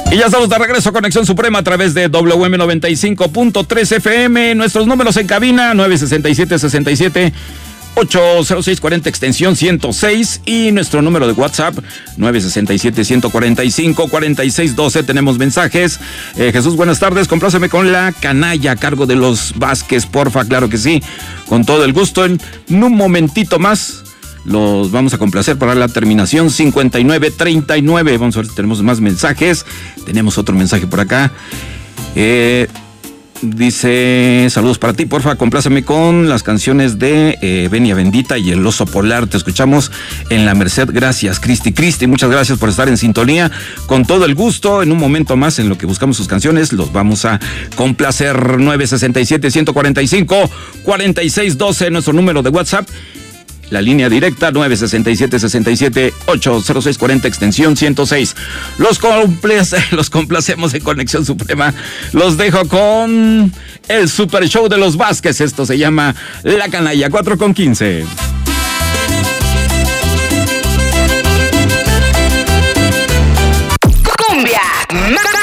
Y ya estamos de regreso a Conexión Suprema a través de WM 95.3 FM. Nuestros números en cabina: 967-67-80640 extensión 106 y nuestro número de WhatsApp 967-145-4612. Tenemos mensajes. Jesús, buenas tardes. Compláceme con La Canalla a cargo de los Vázquez, porfa. Claro que sí, con todo el gusto. En un momentito más los vamos a complacer para la terminación 5939. Vamos a ver si tenemos más mensajes. Tenemos otro mensaje por acá. Dice: saludos para ti, porfa, compláceme con las canciones de Venia Bendita y El Oso Polar. Te escuchamos en La Merced. Gracias, Cristi, muchas gracias por estar en sintonía. Con todo el gusto, en un momento más, en lo que buscamos sus canciones, los vamos a complacer. 967-145-4612, nuestro número de WhatsApp. La línea directa 967-67-80640 extensión 106. Los complacemos en Conexión Suprema. Los dejo con el super show de los Vázquez. Esto se llama La Canalla, 4:15.